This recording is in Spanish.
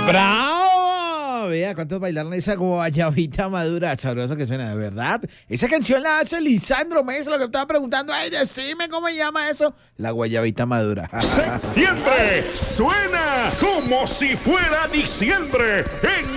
¡Bravo! Vea, ¿cuántos bailaron esa guayabita madura? Sabroso que suena, de verdad. Esa canción la hace Lisandro Mesa, lo que estaba preguntando. Ay, decime cómo se llama eso. La guayabita madura. Septiembre suena como si fuera diciembre en